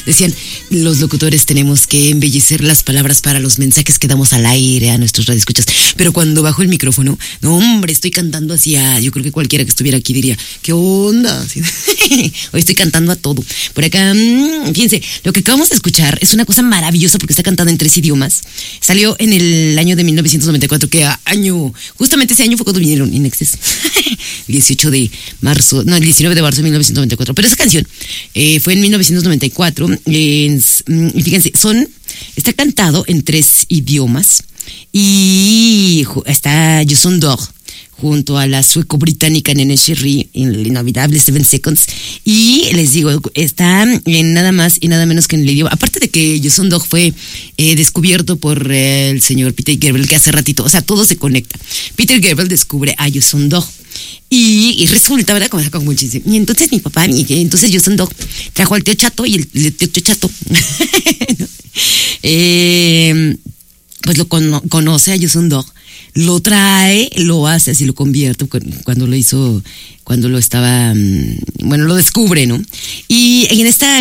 Decían, los locutores tenemos que embellecer las palabras para los mensajes que damos al aire a nuestros radioescuchas. Pero cuando bajo el micrófono, no hombre, estoy cantando hacia, yo creo que cualquiera que estuviera aquí diría, ¿qué onda? Hoy estoy cantando a todo. Por acá, fíjense, lo que acabamos de escuchar es una cosa maravillosa porque está cantada en 3 idiomas. Salió en el año de 1994, justamente ese año fue cuando vinieron In Excess. El 19 de marzo de 1994. Pero esa canción fue en 1994. Fíjense, está cantado en 3 idiomas y está Jason Dog junto a la sueco-británica Nene Cherry en el inolvidable 7 Seconds. Y les digo, está en nada más y nada menos que en el idioma. Aparte de que Jason Dog fue descubierto por el señor Peter Gabriel, que hace ratito, o sea, todo se conecta. Peter Gabriel descubre a Jason Dog. Y resulta, ¿verdad? Como muchísimo. Y entonces mi papá, entonces Jason Dog trajo al tío Chato y el tío Chato pues lo conoce a Jason Dog, lo trae, lo hace así, lo convierte cuando lo descubre, ¿no? Y en esta